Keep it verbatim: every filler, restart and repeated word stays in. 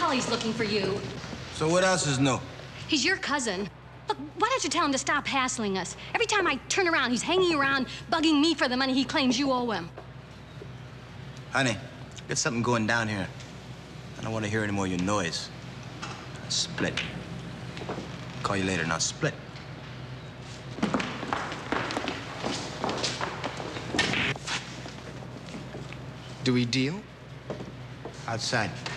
Tully's looking for you. So what else is new? He's your cousin. Look, why don't you tell him to stop hassling us? Every time I turn around, he's hanging around, bugging me for the money he claims you owe him. Honey, get something going down here. I don't want to hear any more of your noise. Split. Call you later, now split. Do we deal? Outside.